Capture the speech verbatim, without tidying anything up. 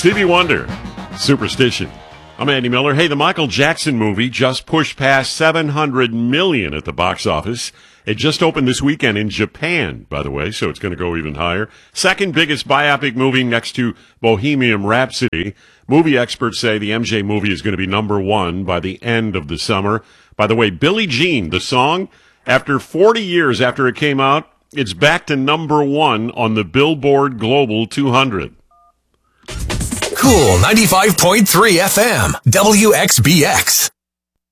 Stevie Wonder, Superstition. I'm Andy Miller. Hey, the Michael Jackson movie just pushed past seven hundred million dollars at the box office. It just opened this weekend in Japan, by the way, so it's going to go even higher. Second biggest biopic movie next to Bohemian Rhapsody. Movie experts say the M J movie is going to be number one by the end of the summer. By the way, Billie Jean, the song, after forty years after it came out, it's back to number one on the Billboard Global two hundred. Cool ninety-five point three F M, W X B X.